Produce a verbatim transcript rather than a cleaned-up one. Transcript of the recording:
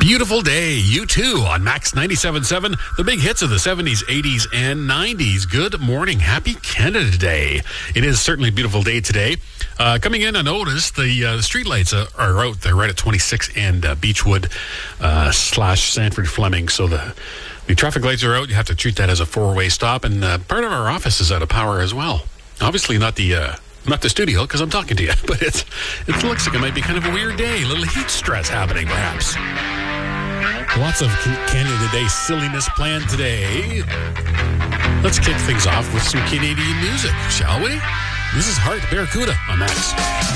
Beautiful day, you too, on Max ninety-seven point seven, the big hits of the seventies, eighties, and nineties. Good morning. Happy Canada Day. It is certainly a beautiful day today. Uh, coming in unnoticed, the uh, street lights uh, are out there right at twenty-six and uh, Beechwood uh, slash Sanford Fleming. So the, the traffic lights are out. You have to treat that as a four-way stop. And uh, part of our office is out of power as well. Obviously not the... Uh, Not the studio, because I'm talking to you, but it's, it looks like it might be kind of a weird day. A little heat stress happening, perhaps. Lots of Canada Day silliness planned today. Let's kick things off with some Canadian music, shall we? This is Heart Barracuda on Max.